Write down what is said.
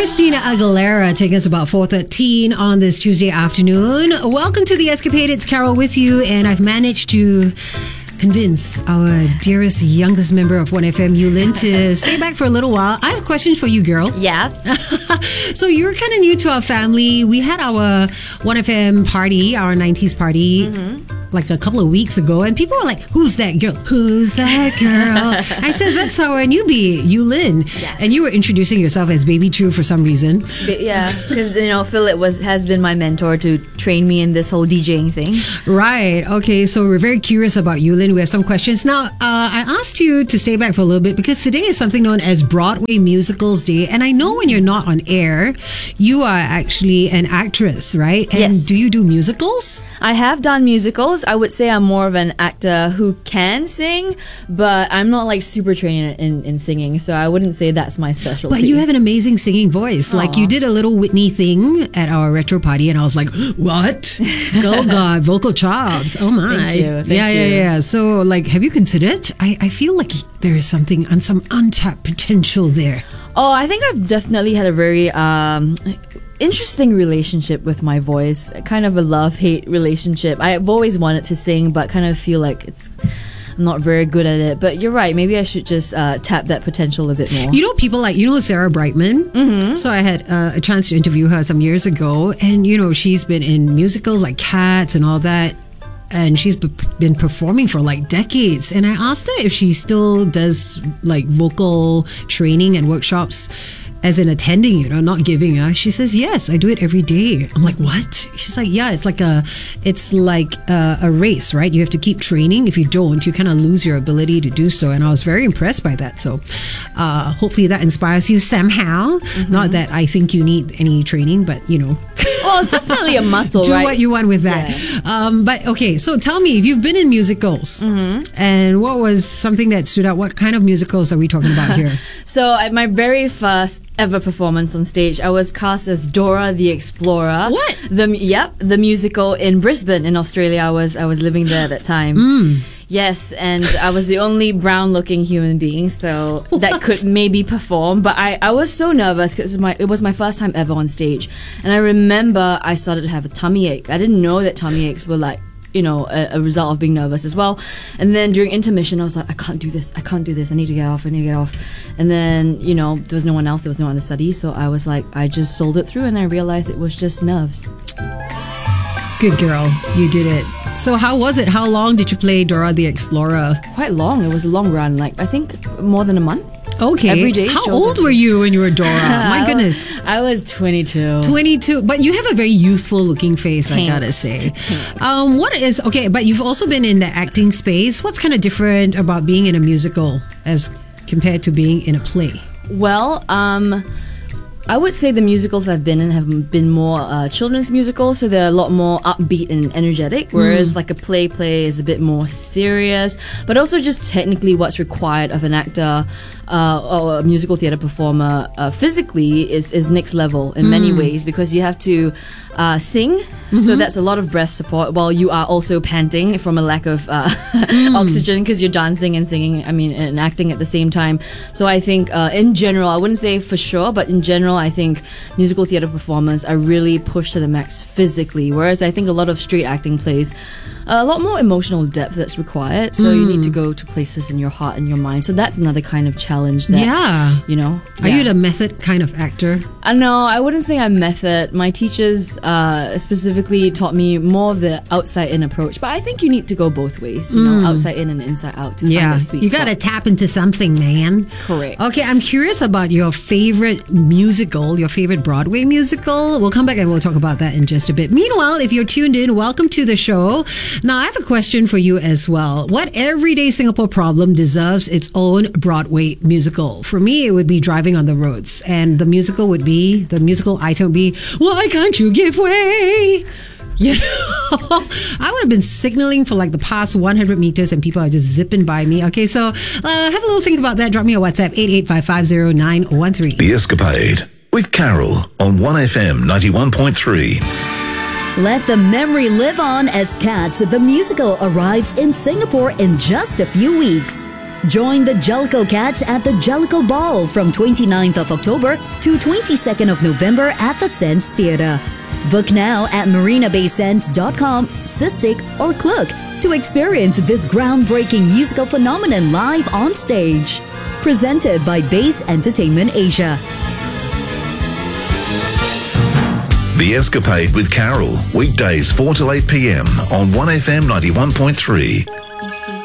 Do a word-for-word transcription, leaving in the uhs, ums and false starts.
Christina Aguilera taking us about four thirteen on this Tuesday afternoon. Welcome to The Escapade. It's Carol with you, and I've managed to convince our dearest, youngest member of one F M, Yulin, to stay back for a little while. I have questions for you, girl. Yes. So you're kind of new to our family. We had our one F M party, our nineties party, mm-hmm. like a couple of weeks ago, and people were like, who's that girl? Who's that girl? I said, that's our newbie, Yulin. Yes. And you were introducing yourself as Baby True for some reason. But yeah, because, you know, Philip was has been my mentor to train me in this whole DJing thing. Right. Okay. So we're very curious about Yulin. We have some questions. Now, uh, I asked you to stay back for a little bit because today is something known as Broadway Musicals Day. And I know when you're not on air, you are actually an actress, right? And yes. do you do musicals? I have done musicals. I would say I'm more of an actor who can sing, but I'm not like super trained in, in singing. So I wouldn't say that's my specialty. But you have an amazing singing voice. Aww. Like you did a little Whitney thing at our retro party and I was like, what? Go God, vocal chops. Oh my. Thank you. Thank yeah, yeah, you. yeah. So like, have you considered? I, I feel like there is something and some untapped potential there. Oh, I think I've definitely had a very um, interesting relationship with my voice. Kind of a love-hate relationship. I've always wanted to sing, but kind of feel like it's I'm not very good at it. But you're right. Maybe I should just uh, tap that potential a bit more. You know, people like, you know, Sarah Brightman? Mm-hmm. So I had uh, a chance to interview her some years ago. And, you know, she's been in musicals like Cats and all that. And she's b- been performing for like decades. And I asked her if she still does like vocal training and workshops as in attending, you know, not giving her. She says, yes, I do it every day. I'm like, what? She's like, yeah, it's like a, it's like a, a race, right? You have to keep training. If you don't, you kind of lose your ability to do so. And I was very impressed by that. So uh, hopefully that inspires you somehow. Mm-hmm. Not that I think you need any training, but you know. Well, it's definitely a muscle, do right? Do what you want with that. Yeah. Um, but okay, so tell me, if you've been in musicals, mm-hmm. and what was something that stood out? What kind of musicals are we talking about here? So at my very first ever performance on stage, I was cast as Dora the Explorer. What? The Yep, the musical in Brisbane in Australia. I was I was living there at that time. Mm. Yes, and I was the only brown-looking human being, so that could maybe perform. But I, I was so nervous because it, it was my first time ever on stage. And I remember I started to have a tummy ache. I didn't know that tummy aches were like, you know, a, a result of being nervous as well. And then during intermission, I was like, I can't do this. I can't do this. I need to get off. I need to get off. And then, you know, there was no one else. There was no one to study. So I was like, I just sold it through and I realized it was just nerves. Good girl. You did it. So how was it? How long did you play Dora the Explorer? Quite long. It was a long run. Like, I think more than a month. Okay. Every day. How old were you when you were Dora? My goodness. I was twenty-two. twenty-two. But you have a very youthful looking face, Thanks. I gotta say. Thanks. Um, what is, okay, but you've also been in the acting space. What's kind of different about being in a musical as compared to being in a play? Well, um... I would say the musicals I've been in have been more uh, children's musicals, so they're a lot more upbeat and energetic, whereas mm. like a play play is a bit more serious, but also just technically what's required of an actor uh, or a musical theatre performer uh, physically is, is next level in mm. many ways, because you have to uh, sing, mm-hmm. so that's a lot of breath support while you are also panting from a lack of uh, mm. oxygen because you're dancing and singing, I mean, and acting at the same time. So I think uh, in general, I wouldn't say for sure, but in general, I think musical theatre performers are really pushed to the max physically, whereas I think a lot of straight acting plays a lot more emotional depth that's required, so mm. you need to go to places in your heart and your mind, so that's another kind of challenge that, yeah. you know. Are yeah. you the method kind of actor? Uh, no, I wouldn't say I'm method. My teachers uh, specifically taught me more of the outside-in approach, but I think you need to go both ways, you mm. know, outside in and inside out to yeah. find the sweet you spot. gotta tap into something, man. Correct. Okay, I'm curious about your favorite musical, your favorite Broadway musical. We'll come back and we'll talk about that in just a bit. Meanwhile, if you're tuned in, welcome to the show. Now, I have a question for you as well. What everyday Singapore problem deserves its own Broadway musical? For me, it would be Driving on the Roads. And the musical would be, the musical item would be, Why Can't You Give Way? You know, I would have been signaling for like the past one hundred meters and people are just zipping by me. Okay, so uh, have a little think about that. Drop me a WhatsApp, eight eight five five zero nine one three. The Escapade with Carol on one F M ninety-one point three. Let the memory live on as Cats, the musical, arrives in Singapore in just a few weeks. Join the Jellicoe Cats at the Jellicoe Ball from twenty-ninth of October to twenty-second of November at the Sense Theatre. Book now at marina bay sense dot com, Cystic, or Klook to experience this groundbreaking musical phenomenon live on stage. Presented by Base Entertainment Asia. The Escapade with Carol, weekdays four till eight p.m. on one F M ninety-one point three.